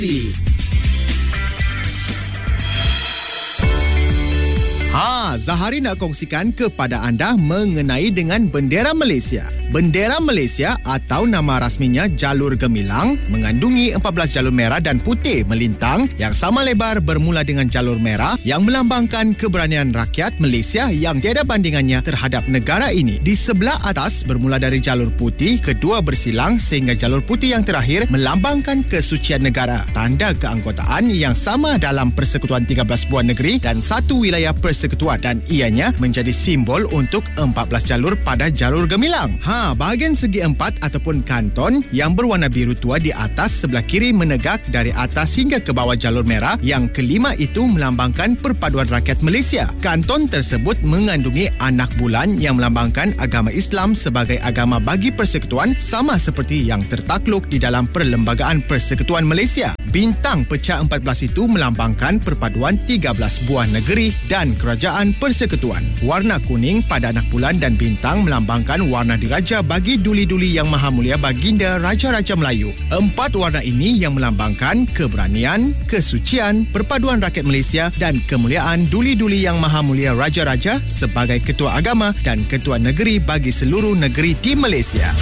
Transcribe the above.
Zahari nak kongsikan kepada anda mengenai dengan bendera Malaysia. Bendera Malaysia atau nama rasminya Jalur Gemilang mengandungi 14 jalur merah dan putih melintang yang sama lebar bermula dengan jalur merah yang melambangkan keberanian rakyat Malaysia yang tiada bandingannya terhadap negara ini. Di sebelah atas bermula dari jalur putih, kedua bersilang sehingga jalur putih yang terakhir melambangkan kesucian negara, tanda keanggotaan yang sama dalam Persekutuan 13 buah negeri dan satu wilayah persekutuan, dan ianya menjadi simbol untuk 14 jalur pada jalur gemilang. Bahagian segi empat ataupun kanton yang berwarna biru tua di atas sebelah kiri menegak dari atas hingga ke bawah jalur merah. Yang kelima itu melambangkan perpaduan rakyat Malaysia. Kanton tersebut mengandungi anak bulan yang melambangkan agama Islam sebagai agama bagi persekutuan, sama seperti yang tertakluk di dalam Perlembagaan Persekutuan Malaysia. Bintang pecah 14 itu melambangkan perpaduan 13 buah negeri dan kerajaan persekutuan. Warna kuning pada anak bulan dan bintang melambangkan warna diraja bagi duli-duli yang maha mulia baginda Raja-Raja Melayu. 4 warna ini yang melambangkan keberanian, kesucian, perpaduan rakyat Malaysia dan kemuliaan duli-duli yang maha mulia Raja-Raja sebagai ketua agama dan ketua negeri bagi seluruh negeri di Malaysia.